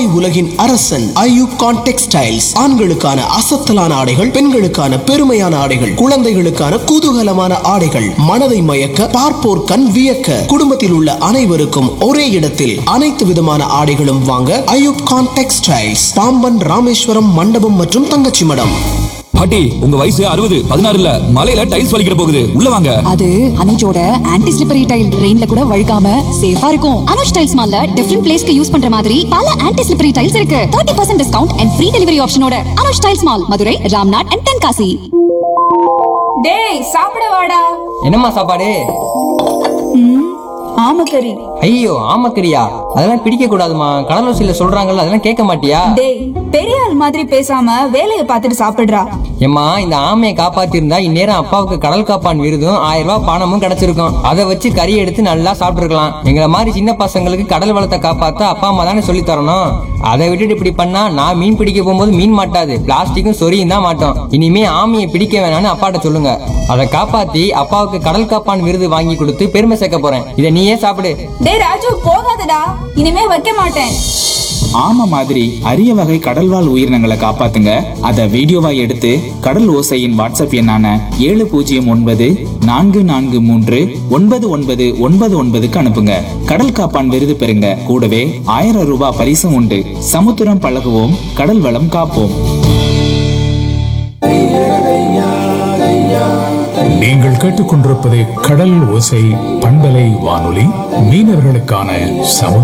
ஆடை உலகின் அரசன் ஐயூப் கான் டெக்ஸ்டைல்ஸ். ஆண்களுக்கான அசத்தலான ஆடைகள், பெண்களுக்கான பெருமையான ஆடைகள், குழந்தைகளுக்கான குதூகலமான ஆடைகள், மனதை மயக்க பார்ப்போர் கண் வியக்க, குடும்பத்தில் உள்ள அனைவருக்கும் ஒரே இடத்தில் அனைத்து விதமான ஆடைகளும் வாங்க ஐயூப் கான் டெக்ஸ்டைல்ஸ், பாம்பன், ராமேஸ்வரம், மண்டபம் மற்றும் தங்கச்சி மடம். பாட்டி, உங்க வயசு 60, 16 இல்ல, மலையில டைல்ஸ் வலிக்கிற போகுது, உள்ள வாங்க. அது அனுஜோட ஆன்டி ஸ்லிப்பரி டைல், ரெயின்ல கூட வழுக்காம சேஃபா இருக்கும். அனுஜ் டைல்ஸ் மால்ல டிஃபரண்ட் பிளேஸ்க்கு யூஸ் பண்ற மாதிரி பல ஆன்டி ஸ்லிப்பரி டைல்ஸ் இருக்கு. 30% discount and free delivery ஆப்ஷனோட Anuj tiles mall, Madurai, Ramnad and Tenkasi. டேய், சாப்பிட வாடா. என்னம்மா சாப்பாடு? ஆமக்கறி. ஐயோ, ஆமக்கறியா? அதெல்லாம் பிடிக்க கூடாதுமா. கடலோசியில சொல்றாங்கல்ல, அதெல்லாம் கேட்க மாட்டியா? டேய், பெரிய ஆள் மாதிரி பேசாம வேலைய பார்த்துட்டு சாப்பிடுறா. ஏம்மா, இந்த ஆமையை காப்பாத்திருந்தா இந்நேரம் அப்பாவுக்கு கடல் காப்பான் விருதும் 1000 ரூபாய் பணமும் கிடைச்சிருக்கும். அதை வச்சு கறி எடுத்து நல்லா சாப்பிட்டுருக்கலாம். எங்களை மாதிரி சின்ன பசங்களுக்கு கடல் வளத்தை காப்பாத்த அப்பா அம்மா தானே சொல்லி தரணும். அதை விட்டுட்டு இப்படி பண்ணா நான் மீன் பிடிக்க போகும்போது மீன் மாட்டாது, பிளாஸ்டிக்கும் சொரியும் தான் மாட்டோம். இனிமே ஆமையை பிடிக்க வேணாம்னு அப்பாட்ட சொல்லுங்க. அதை காப்பாத்தி அப்பாவுக்கு கடல் காப்பான் விருது வாங்கி கொடுத்து பெருமை சேர்க்க போறேன். இதை நீயே சாப்பிடு. டேய் ராஜு, போகாதடா, இனிமே வைக்க மாட்டேன். ஆமை மாதிரி அரிய வகை கடல்வாழ் உயிரினங்களை காப்பாத்துங்க. அதை வீடியோவா எடுத்து கடல் ஓசையின் வாட்ஸ்அப் எண்ணான 7009439999 அனுப்புங்க. கடல் காப்பான் விருது பெறுங்க. கூடவே 1000 ரூபாய் பரிசும் உண்டு. சமுத்திரம் பழகுவோம், கடல் வளம் காப்போம். நீங்கள் கேட்டுக்கொண்டிருப்பது கடல் ஓசை பண்பலை வானொலி, மீனவர்களுக்கான சமுதாய